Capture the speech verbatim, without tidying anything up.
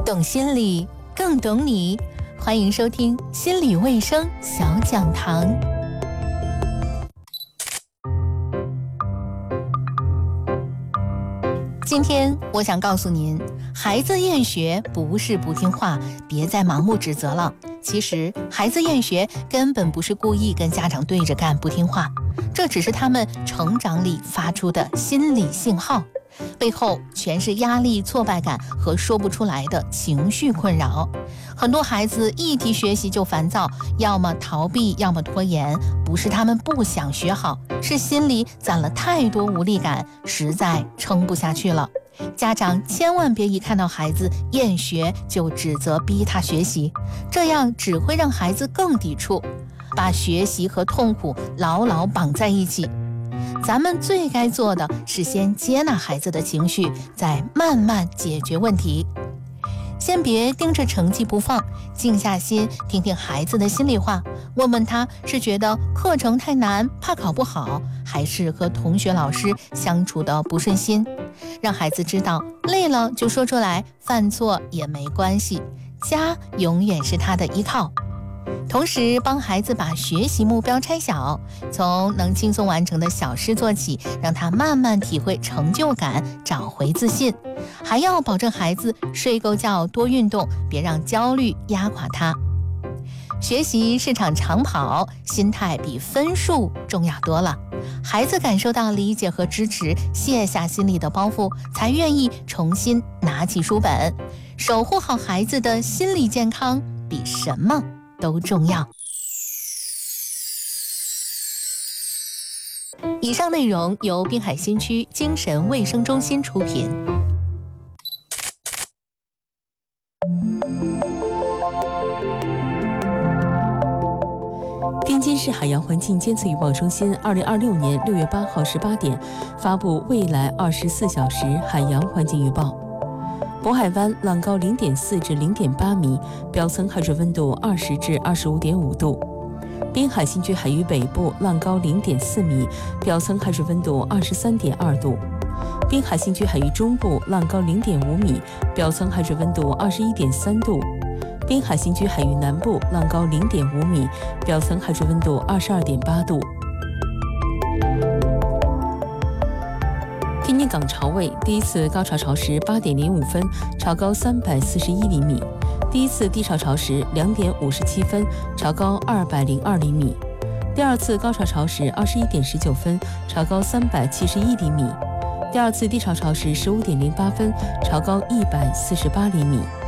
懂心理，更懂你。欢迎收听心理卫生小讲堂。今天我想告诉您，孩子厌学不是不听话，别再盲目指责了。其实孩子厌学根本不是故意跟家长对着干不听话，这只是他们成长里发出的心理信号，背后全是压力、挫败感和说不出来的情绪困扰。很多孩子一提学习就烦躁，要么逃避，要么拖延，不是他们不想学好，是心里攒了太多无力感，实在撑不下去了。家长千万别一看到孩子厌学就指责逼他学习，这样只会让孩子更抵触，把学习和痛苦牢牢绑在一起。咱们最该做的是先接纳孩子的情绪，再慢慢解决问题。先别盯着成绩不放，静下心听听孩子的心里话，问问他是觉得课程太难怕考不好，还是和同学老师相处的不顺心。让孩子知道累了就说出来，犯错也没关系，家永远是他的依靠。同时帮孩子把学习目标拆小，从能轻松完成的小事做起，让他慢慢体会成就感，找回自信。还要保证孩子睡够觉，多运动，别让焦虑压垮他。学习是场长跑，心态比分数重要多了。孩子感受到理解和支持，卸下心里的包袱，才愿意重新拿起书本。守护好孩子的心理健康，比什么都重要。以上内容由滨海新区精神卫生中心出品。 天津市海洋环境监测预报中心二零二六年六月八号十八点发布未来二十四小时海洋环境预报。渤海湾浪高零点四至零点八米，表层海水温度二十至二十五点五度。滨海新区海域北部浪高零点四米，表层海水温度二十三点二度。滨海新区海域中部浪高零点五米，表层海水温度二十一点三度。滨海新区海域南部浪高零点五米，表层海水温度二十二点八度。天津港潮位第一次高潮潮时八点零五分，潮高三百四十一厘米；第一次低潮潮时两点五十七分，潮高二百零二厘米；第二次高潮潮时二十一点十九分，潮高三百七十一厘米；第二次低潮潮时十五点零八分，潮高一百四十八厘米。